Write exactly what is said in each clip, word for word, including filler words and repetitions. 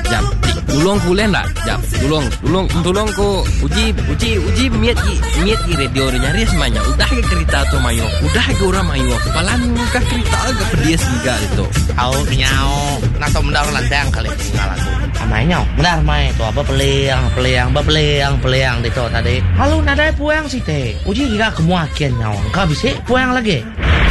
jap. Tolong kulen lah. Jap, tolong, tolong, tolong ko uji, uji, uji miat i, miat i radio nyari semuanya. Udah ke kereta tu mayo, udah ke orang mayo. Palan kah kereta agak pedes juga itu. Au nyau, nato mendar lantang kali tinggal aku. Amai nyau, mendar mai tu apa peliang, peliang, apa peliang, peliang itu tadi. Halo nadai puang sih teh. Uji kira kemuakian nyau. Kau bisa puang lagi.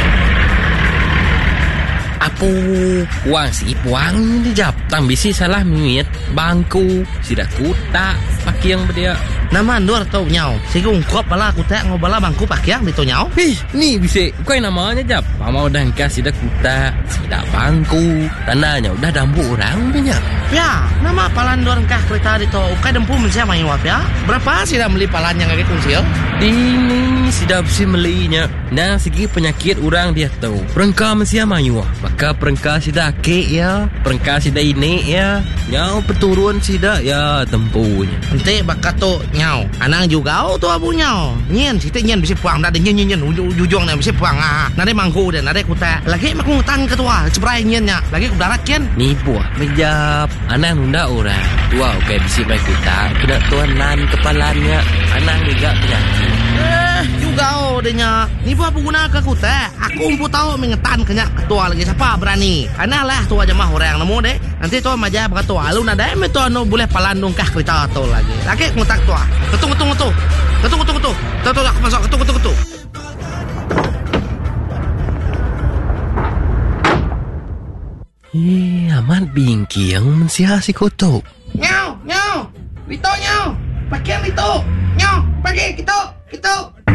Apu puang si puang ni jap. Tang bisi salah miat bangku sida kuta pakai yang bedia. Nama luar tau nyau. Sigu ungkop bala kuta ngobala bangku pakai yang itu nyau. Ih, ni bisa. Kau namanya jap. Mama udah engkau sida kuta, sida bangku. Tandanya udah dambu orang punya. Ya, nama palan luar engkau kereta itu. Ukai dempu mensia main wap ya. Berapa sih dah beli palan yang agak kunsil? Ini sida bisi melinya. Nah, segi penyakit orang dia tahu. Perengkah mensia main wap. Maka perengkah sida ke ya. Perengkah sida ini ya. Nyau peturun sida ya tempunya. Nanti bakat tu nyau. Anang juga oh tu abu nyau. Nyen situ nyen bisa puang dah nyen nyen nyen ujung nih bisa puang ah. Nade mangku deh nade kuta. Lagi mak ngutang ketua cerai nyennya. Lagi kudarat kian. Ni buah menjap. Anang nunda orang. Tua oke bisi mai kuta. Kena tuanan kepalanya. Anang juga penyakit. Eh juga oh denya. Ni buah pengguna ke kuta. Aku umpu tahu mengetan kenyak ketua lagi siapa berani. Anang lah tua jemah orang nemu deh. Nanti tua majah ketua. Lalu nade metu anu boleh palandung kah kereta tu lagi. Lagi ngutak tua. Ketung ketung ketung. Ketung ketung ketung. Tahu tahu aku masuk ketung ketung ketung. Eh, aman bingkiang mensia si koto. Nyau, nyau. Lito nyau. Pakai lito. Nyau, pakai kita, kita.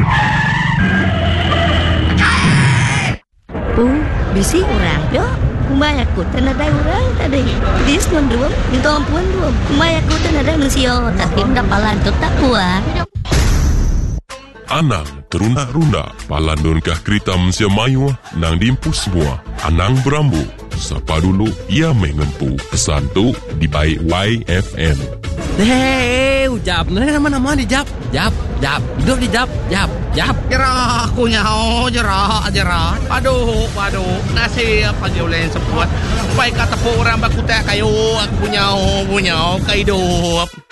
Pu, bisi orang yo. Kumai aku tanada orang tadi. Dis tuan dua, minta ampun dua. Kumai aku tanada manusia, tapi ndak palan tu tak kuat. Anang terunda-runda palandun kah kereta mensia mayu nang dimpus semua. Anang berambu. Sapa dulu ia mengempu pesan tu di baik Y F M. Hei, jap. Nama-nama di jap. Jap, jap. Hidup di jap, jap, jap. Jerah aku nyau, jerah, jerah. Aduh, aduh. Nasib pagi ulen sebuat. Baik kata orang baku tak kayu aku nyau, nyau, kaidup.